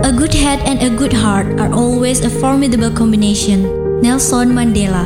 A good head and a good heart are always a formidable combination. Nelson Mandela.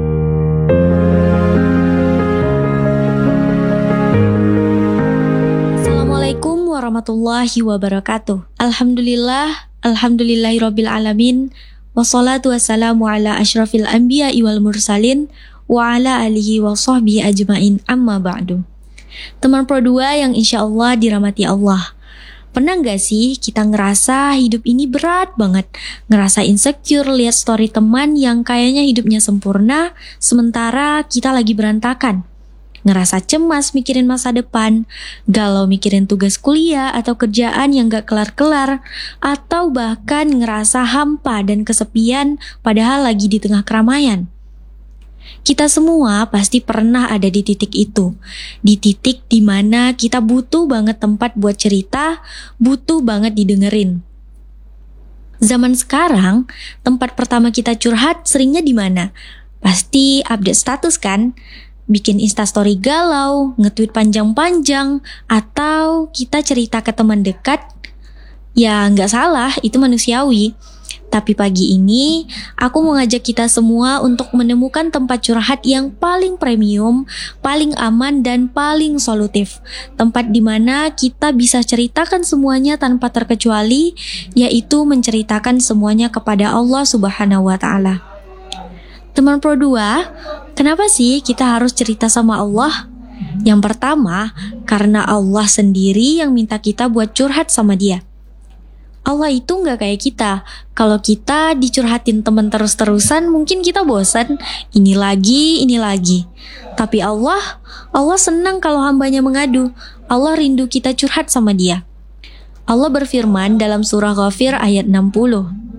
Assalamualaikum warahmatullahi wabarakatuh. Alhamdulillahirabbil alamin. Wassalatu wassalamu ala asyrafil anbiya'i wal mursalin wa ala alihi wa sahbihi ajmain, amma ba'du. Teman Pro 2 yang insya Allah dirahmati Allah. Pernah gak sih kita ngerasa hidup ini berat banget? Ngerasa insecure lihat story teman yang kayaknya hidupnya sempurna, sementara kita lagi berantakan. Ngerasa cemas mikirin masa depan, galau mikirin tugas kuliah atau kerjaan yang gak kelar-kelar, atau bahkan ngerasa hampa dan kesepian padahal lagi di tengah keramaian. Kita semua pasti pernah ada di titik itu, di titik dimana kita butuh banget tempat buat cerita, butuh banget didengerin. Zaman sekarang, tempat pertama kita curhat seringnya di mana? Pasti update status kan? Bikin instastory galau, nge-tweet panjang-panjang, atau kita cerita ke teman dekat. Ya nggak salah, itu manusiawi. Tapi pagi ini, aku mau ngajak kita semua untuk menemukan tempat curhat yang paling premium, paling aman, dan paling solutif. Tempat di mana kita bisa ceritakan semuanya tanpa terkecuali, yaitu menceritakan semuanya kepada Allah Subhanahu wa Ta'ala. Teman Pro 2, kenapa sih kita harus cerita sama Allah? Yang pertama, karena Allah sendiri yang minta kita buat curhat sama Dia. Allah itu gak kayak kita. Kalau kita dicurhatin teman terus-terusan, mungkin kita bosan. Ini lagi. Tapi Allah senang kalau hambanya mengadu. Allah rindu kita curhat sama Dia. Allah berfirman dalam surah Ghafir ayat 60.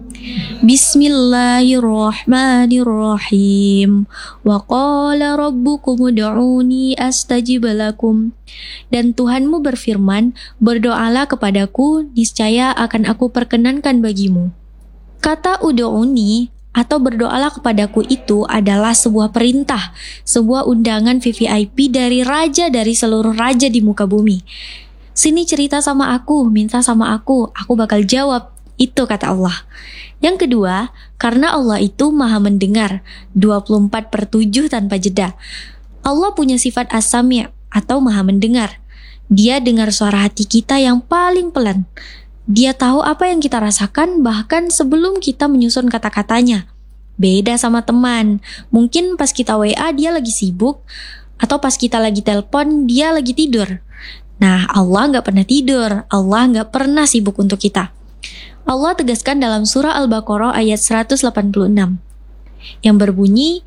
Bismillahirrahmanirrahim. Wa qala rabbukum ud'uni astajib lakum. Dan Tuhanmu berfirman, berdoalah kepadaku, niscaya akan aku perkenankan bagimu. Kata ud'uni atau berdoalah kepadaku itu adalah sebuah perintah, sebuah undangan VVIP dari raja dari seluruh raja di muka bumi. Sini cerita sama aku, minta sama aku bakal jawab. Itu kata Allah. Yang kedua, karena Allah itu maha mendengar 24/7 tanpa jeda. Allah punya sifat as-sami' atau maha mendengar. Dia dengar suara hati kita yang paling pelan. Dia tahu apa yang kita rasakan bahkan sebelum kita menyusun kata-katanya. Beda sama teman. Mungkin pas kita WA dia lagi sibuk, atau pas kita lagi telepon dia lagi tidur. Nah, Allah gak pernah tidur. Allah gak pernah sibuk untuk kita. Allah tegaskan dalam surah Al-Baqarah ayat 186 yang berbunyi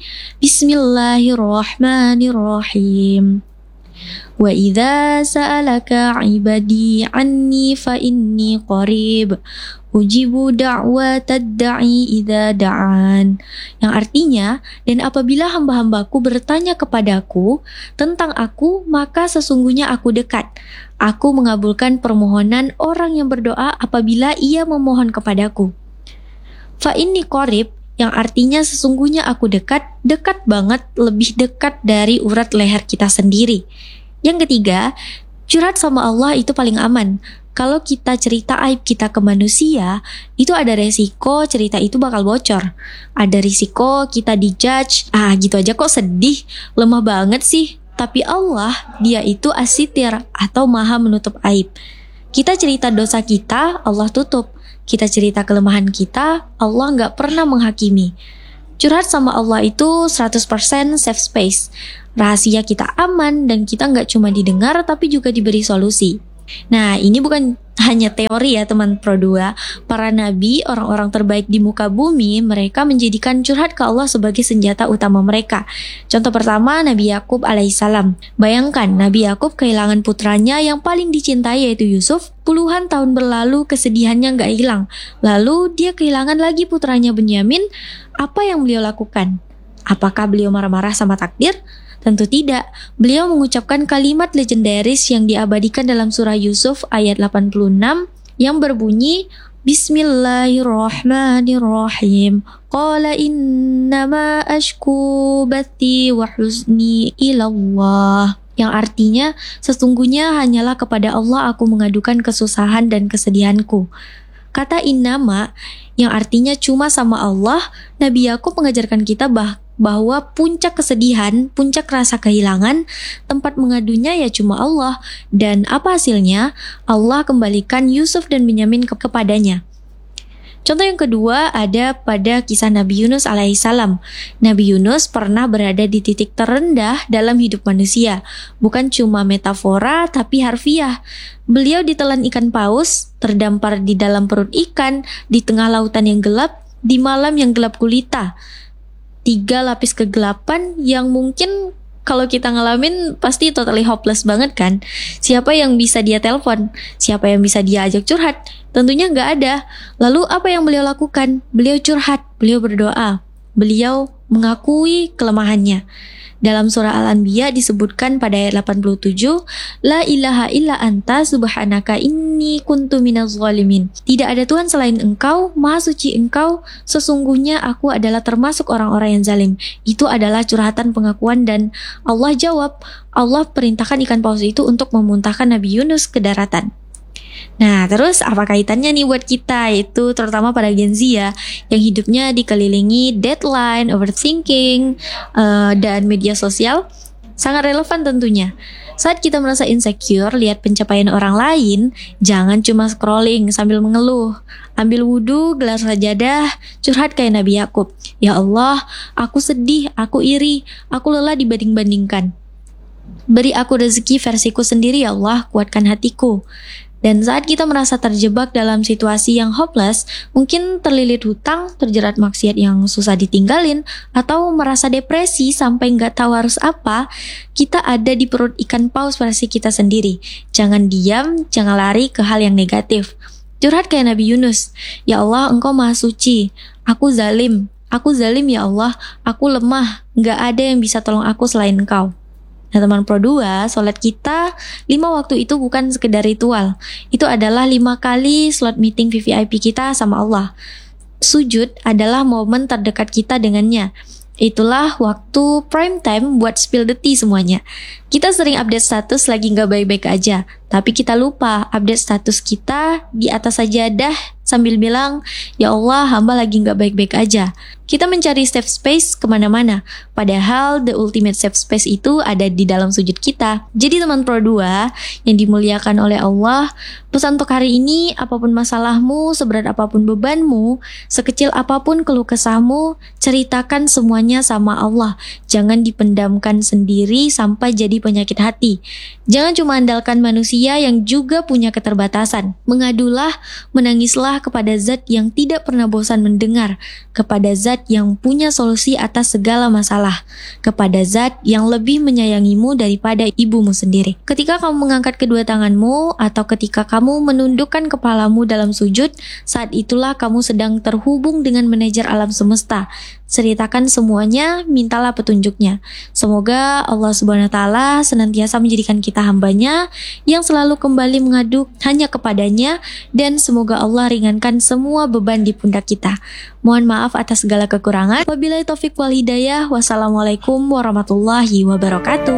Bismillahirrahmanirrahim. Wa idza sa'alaka 'ibadi 'anni fa inni qarib ujibu da'watad da'i idza da'an. Yang artinya, dan apabila hamba-hambaku bertanya kepadaku tentang aku, maka sesungguhnya aku dekat. Aku mengabulkan permohonan orang yang berdoa apabila ia memohon kepadaku. Fa inni qarib, yang artinya sesungguhnya aku dekat, dekat banget, lebih dekat dari urat leher kita sendiri. Yang ketiga, curhat sama Allah itu paling aman. Kalau kita cerita aib kita ke manusia, itu ada resiko cerita itu bakal bocor. Ada risiko kita dijudge, gitu aja kok sedih, lemah banget sih. Tapi Allah, Dia itu as-sitir atau maha menutup aib. Kita cerita dosa kita, Allah tutup. Kita cerita kelemahan kita, Allah gak pernah menghakimi. Curhat sama Allah itu 100% safe space. Rahasia kita aman dan kita gak cuma didengar tapi juga diberi solusi. Nah, ini bukan hanya teori ya teman Pro 2. Para nabi, orang-orang terbaik di muka bumi, mereka menjadikan curhat ke Allah sebagai senjata utama mereka. Contoh pertama, Nabi Yakub alaihissalam. Bayangkan, Nabi Yakub kehilangan putranya yang paling dicintai yaitu Yusuf. Puluhan tahun berlalu, kesedihannya gak hilang. Lalu dia kehilangan lagi putranya Benyamin. Apa yang beliau lakukan? Apakah beliau marah-marah sama takdir? Tentu tidak. Beliau mengucapkan kalimat legendaris yang diabadikan dalam surah Yusuf ayat 86 yang berbunyi Bismillahirrahmanirrahim. Qala innama ashku bathi wa huzni ilallah. Yang artinya, sesungguhnya hanyalah kepada Allah aku mengadukan kesusahan dan kesedihanku. Kata innama yang artinya cuma sama Allah, Nabi Yakub mengajarkan kita bahwa puncak kesedihan, puncak rasa kehilangan, tempat mengadunya ya cuma Allah. Dan apa hasilnya? Allah kembalikan Yusuf dan Binyamin kepadanya. Contoh yang kedua ada pada kisah Nabi Yunus alaihissalam. Nabi Yunus pernah berada di titik terendah dalam hidup manusia. Bukan cuma metafora tapi harfiah. Beliau ditelan ikan paus, terdampar di dalam perut ikan, di tengah lautan yang gelap, di malam yang gelap gulita. 3 lapis kegelapan yang mungkin kalau kita ngalamin pasti totally hopeless banget kan. Siapa yang bisa dia telepon? Siapa yang bisa dia ajak curhat? Tentunya nggak ada. Lalu apa yang beliau lakukan? Beliau curhat, beliau berdoa, beliau mengakui kelemahannya. Dalam surah Al-Anbiya disebutkan pada ayat 87, La ilaha illa anta subhanaka inni kuntu minaz zalimin. Tidak ada Tuhan selain engkau, maha suci engkau, sesungguhnya aku adalah termasuk orang-orang yang zalim. Itu adalah curhatan pengakuan dan Allah jawab, Allah perintahkan ikan paus itu untuk memuntahkan Nabi Yunus ke daratan. Nah, terus apa kaitannya nih buat kita, itu terutama pada Gen Z ya, yang hidupnya dikelilingi deadline, overthinking, dan media sosial? Sangat relevan tentunya. Saat kita merasa insecure, lihat pencapaian orang lain, jangan cuma scrolling sambil mengeluh. Ambil wudhu, gelar sajadah, curhat kayak Nabi Yakub. Ya Allah, aku sedih, aku iri, aku lelah dibanding-bandingkan. Beri aku rezeki versiku sendiri ya Allah, kuatkan hatiku. Dan saat kita merasa terjebak dalam situasi yang hopeless, mungkin terlilit hutang, terjerat maksiat yang susah ditinggalin, atau merasa depresi sampai nggak tahu harus apa, kita ada di perut ikan paus versi kita sendiri. Jangan diam, jangan lari ke hal yang negatif. Curhat kayak Nabi Yunus, Ya Allah, Engkau maha suci, aku zalim ya Allah, aku lemah, nggak ada yang bisa tolong aku selain Engkau. Nah teman Pro 2, sholat kita 5 waktu itu bukan sekedar ritual. Itu adalah 5 kali slot meeting VVIP kita sama Allah. Sujud adalah momen terdekat kita dengannya. Itulah waktu prime time buat spill the tea semuanya. Kita sering update status lagi gak baik-baik aja, tapi kita lupa update status kita di atas sajadah sambil bilang, Ya Allah, hamba lagi gak baik-baik aja. Kita mencari safe space kemana-mana, padahal the ultimate safe space itu ada di dalam sujud kita. Jadi teman Pro 2 yang dimuliakan oleh Allah, pesan untuk hari ini, apapun masalahmu, seberat apapun bebanmu, sekecil apapun keluh kesahmu, ceritakan semuanya sama Allah. Jangan dipendamkan sendiri sampai jadi penyakit hati. Jangan cuma andalkan manusia yang juga punya keterbatasan. Mengadulah, menangislah kepada zat yang tidak pernah bosan mendengar, kepada zat yang punya solusi atas segala masalah, kepada zat yang lebih menyayangimu daripada ibumu sendiri. Ketika kamu mengangkat kedua tanganmu atau ketika kamu menundukkan kepalamu dalam sujud, saat itulah kamu sedang terhubung dengan manajer alam semesta. Ceritakan semuanya, mintalah petunjuknya. Semoga Allah Subhanahu wa Ta'ala senantiasa menjadikan kita hambanya yang selalu kembali mengadu hanya kepadanya, dan semoga Allah ringankan semua beban di pundak kita. Mohon maaf atas segala kekurangan. Wabillahi taufik wal hidayah. Wassalamualaikum warahmatullahi wabarakatuh.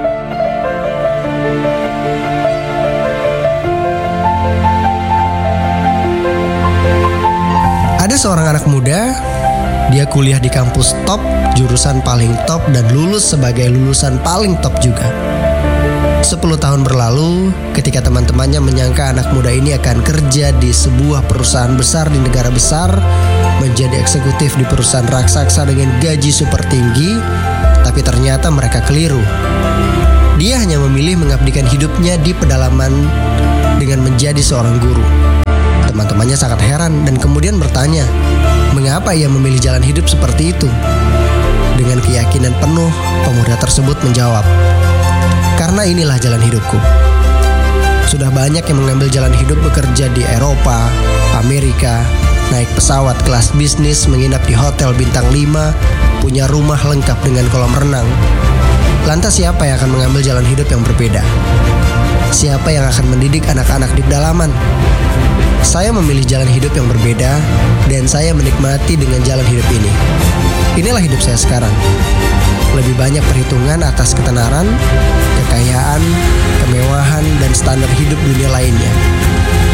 Ada seorang anak muda, dia kuliah di kampus top, jurusan paling top, dan lulus sebagai lulusan paling top juga. 10 tahun berlalu, ketika teman-temannya menyangka anak muda ini akan kerja di sebuah perusahaan besar di negara besar, menjadi eksekutif di perusahaan raksasa dengan gaji super tinggi, tapi ternyata mereka keliru. Dia hanya memilih mengabdikan hidupnya di pedalaman dengan menjadi seorang guru. Teman-temannya sangat heran dan kemudian bertanya, mengapa ia memilih jalan hidup seperti itu? Dengan keyakinan penuh, pemuda tersebut menjawab, karena inilah jalan hidupku. Sudah banyak yang mengambil jalan hidup bekerja di Eropa, Amerika, naik pesawat kelas bisnis, menginap di hotel bintang 5, punya rumah lengkap dengan kolam renang. Lantas siapa yang akan mengambil jalan hidup yang berbeda? Siapa yang akan mendidik anak-anak di pedalaman? Saya memilih jalan hidup yang berbeda dan saya menikmati dengan jalan hidup ini. Inilah hidup saya sekarang. Lebih banyak perhitungan atas ketenaran, kekayaan, kemewahan, dan standar hidup dunia lainnya.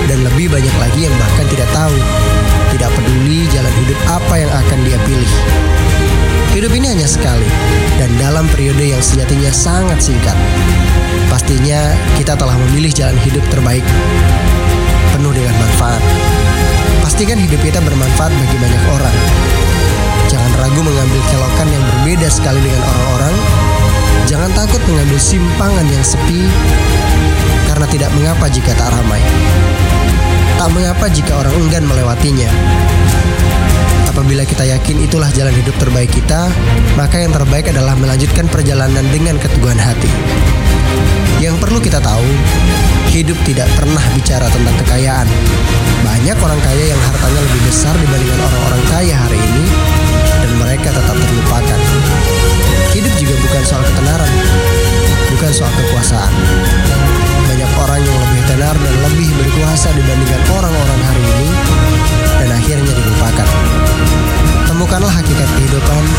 Dan lebih banyak lagi yang bahkan tidak tahu, tidak peduli jalan hidup apa yang akan dia pilih. Hidup ini hanya sekali, dan dalam periode yang sejatinya sangat singkat. Pastinya kita telah memilih jalan hidup terbaik, penuh dengan manfaat. Pastikan hidup kita bermanfaat bagi banyak orang. Jangan ragu mengambil kelokan yang berbeda sekali dengan orang-orang. Jangan takut mengambil simpangan yang sepi, karena tidak mengapa jika tak ramai. Tak mengapa jika orang enggan melewatinya. Apabila kita yakin itulah jalan hidup terbaik kita, maka yang terbaik adalah melanjutkan perjalanan dengan keteguhan hati. Yang perlu kita tahu, hidup tidak pernah bicara tentang kekayaan. Banyak orang kaya yang hartanya lebih besar dibandingkan orang-orang kaya hari ini, dan mereka tetap terlupakan. Hidup juga bukan soal ketenaran, bukan soal kekuasaan. Banyak orang yang lebih tenar dan lebih berkuasa dibandingkan orang-orang hari ini, dan akhirnya dilupakan. Temukanlah hakikat kehidupan